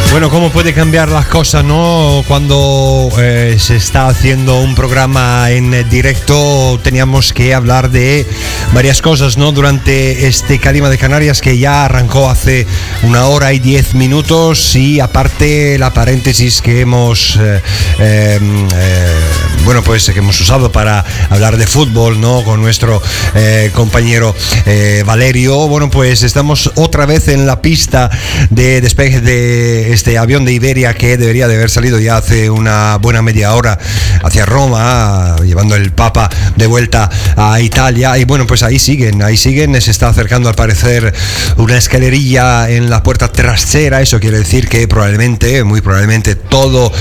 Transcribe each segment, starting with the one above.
Bueno, cómo puede cambiar las cosas, ¿no? Cuando se está haciendo un programa en directo, teníamos que hablar de varias cosas, ¿no? Durante este Calima de Canarias, que ya arrancó hace 1 hora y 10 minutos, y aparte la paréntesis que hemos que hemos usado para hablar de fútbol, ¿no? Con nuestro compañero Valerio. Bueno, pues estamos otra vez en la pista de despegue de este avión de Iberia, que debería de haber salido ya hace una buena media hora hacia Roma, llevando el Papa de vuelta a Italia. Y bueno, pues ahí siguen, se está acercando al parecer una escalerilla en la puerta trasera. Eso quiere decir que muy probablemente todas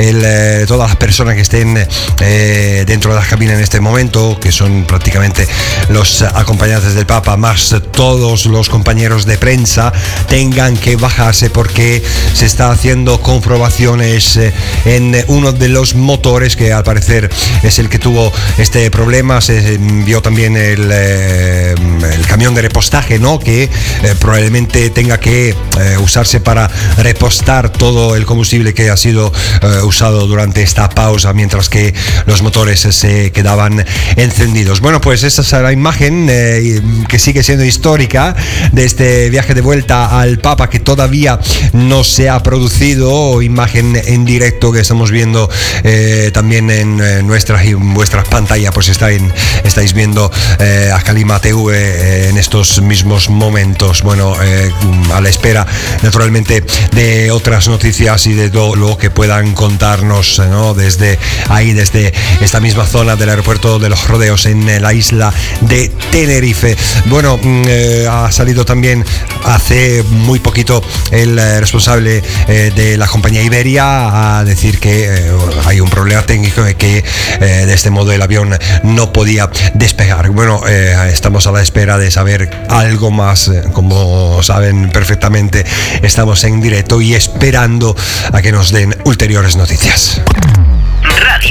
las personas que estén dentro de las cabinas en este momento, que son prácticamente los acompañantes del Papa, más todos los compañeros de prensa, tengan que bajarse, porque se está haciendo comprobaciones en uno de los motores, que al parecer es el que tuvo este problema. Se vio también el camión de repostaje, ¿no? Que probablemente tenga que usarse para repostar todo el combustible que ha sido usado durante esta pausa, mientras que los motores se quedaban encendidos. Bueno, pues esa es la imagen que sigue siendo histórica de este viaje de vuelta al Papa, que todavía no se ha producido. Imagen en directo que estamos viendo también en nuestras y vuestras pantallas, pues estáis viendo a Calima TV en estos mismos momentos. Bueno, a la espera naturalmente de otras noticias y de todo lo que puedan contarnos, ¿no? Desde esta misma zona del aeropuerto de Los Rodeos, en la isla de Tenerife. Bueno, ha salido también hace muy poquito el responsable de la compañía Iberia a decir que hay un problema técnico y que de este modo el avión no podía despegar. Bueno, estamos a la espera de saber algo más. Como saben perfectamente, estamos en directo y esperando a que nos den ulteriores noticias.